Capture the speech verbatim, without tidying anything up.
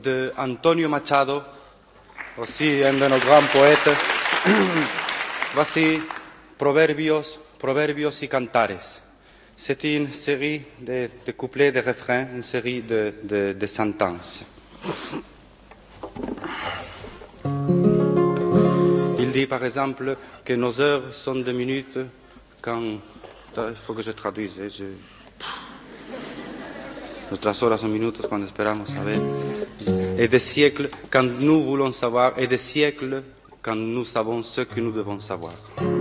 de Antonio Machado, aussi un de nos grands poètes. Voici Proverbios, Proverbios y Cantares. C'est une série de, de couplets, de refrains, une série de, de, de sentences. Il dit par exemple que nos heures sont de minutes quand... Il faut que je traduise. Je... Nuestras horas son minutos cuando esperamos saber. Et des siècles quand nous voulons savoir, et des siècles quand nous savons ce que nous devons savoir.